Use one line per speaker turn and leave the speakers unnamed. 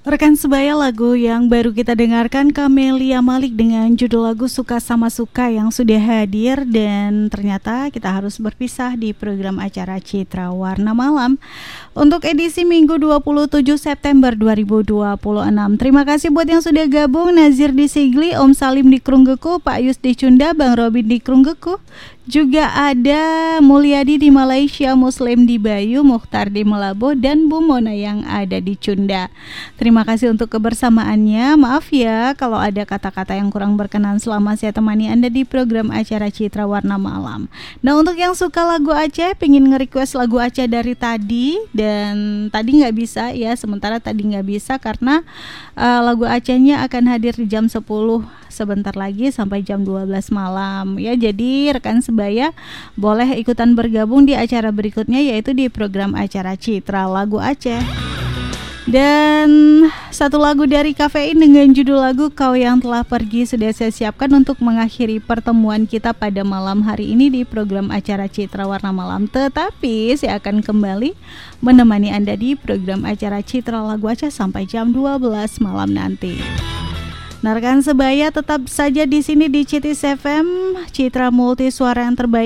Rekan sebaya, lagu yang baru kita dengarkan Camelia Malik dengan judul lagu Suka Sama Suka yang sudah hadir, dan ternyata kita harus berpisah di program acara Citra Warna Malam untuk edisi Minggu 27 September 2026. Terima kasih buat yang sudah gabung: Nazir di Sigli, Om Salim di Krunggeku, Pak Yus di Cunda, Bang Robin di Krunggeku. Juga ada Mulyadi di Malaysia, Muslim di Bayu, Mukhtar di Melabo, dan Bu Mona yang ada di Cunda. Terima kasih untuk kebersamaannya. Maaf ya kalau ada kata-kata yang kurang berkenan selama saya temani Anda di program acara Citra Warna Malam. Nah, untuk yang suka lagu Aceh, pengen nge-request lagu Aceh dari tadi, dan tadi nggak bisa ya, sementara tadi nggak bisa karena lagu Acehnya akan hadir di jam 10 sebentar lagi sampai jam 12 malam ya. Jadi rekan sebaya boleh ikutan bergabung di acara berikutnya, yaitu di program acara Citra Lagu Aceh. Dan satu lagu dari Kafein dengan judul lagu Kau Yang Telah Pergi sudah saya siapkan untuk mengakhiri pertemuan kita pada malam hari ini di program acara Citra Warna Malam. Tetapi saya akan kembali menemani Anda di program acara Citra Lagu Aceh sampai jam 12 malam nanti. Nah, rekan sebaya, tetap saja di sini di Citis FM, Citra Multi Suara yang terbaik.